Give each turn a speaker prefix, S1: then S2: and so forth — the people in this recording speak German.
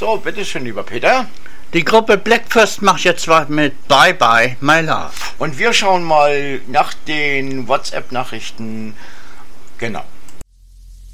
S1: So, bitteschön, lieber Peter.
S2: Die Gruppe Blackfirst macht jetzt was mit Bye Bye My Love.
S1: Und wir schauen mal nach den WhatsApp-Nachrichten. Genau.